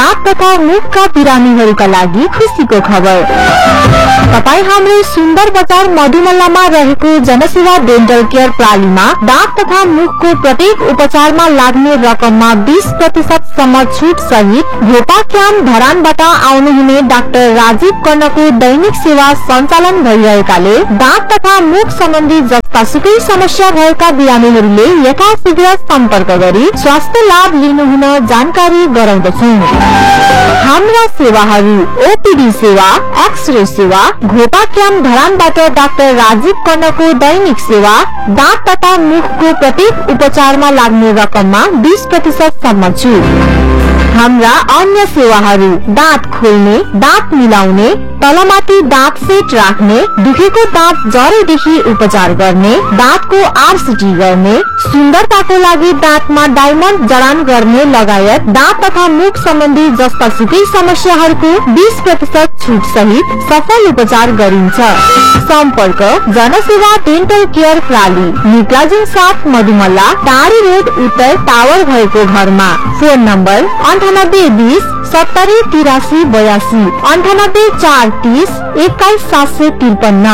दाँत तथा मुखका बिरामीहरूका लागि खुसीको खबर। तपाई हाम्रो सुन्दर बजार मधुमल्लामा रहेको जनसेवा डेन्टल केयर प्रणालीमा दाँत तथा मुखको प्रत्येक उपचारमा लाग्ने रकममा 20% सम्म छुट सहित भोपाक्याम धरानबाट आउनुहुने डाक्टर राजीव कर्णको दैनिक सेवा सञ्चालन भइरहेकाले दाँत तथा मुख सम्बन्धी जस्तासुकै समस्या भएका बिरामीहरूले यथाशीघ्र सम्पर्क गरी स्वास्थ्य लाभ लिनुहुन जानकारी गराउँदछौं। हाम्रा सेवाहरू ओपीडी सेवा, एक्सरे सेवा, भोपाक्याम धरानबाट डाक्टर राजीव कर्णको दैनिक सेवा, दाँत तथा मुखको प्रत्येक उपचारमा लाग्ने रकममा 20% सम्म छुट। हाम्रा अन्य सेवाहरू दाँत खोल्ने, दाँत मिलाउने, तलमाथि दाँत सेट राख्ने, दुखेको दाँत जरैदेखि उपचार गर्ने, दाँतको आरसीटी गर्ने, सुन्दरताको लागि दाँतमा डायमन्ड जडान गर्ने लगायत दाँत तथा मुख सम्बन्धी जस्तासुकै समस्याहरूको 20% छुट सहित सफल उपचार गरिन्छ। सम्पर्क जनसेवा डेन्टल केयर प्रणाली, निप्लाजिङ 7 मधुमल्ला, टाढी रोड उत्तर टावर भएको घरमा। Phone number 9820 70 83 82, 98 430 21 753।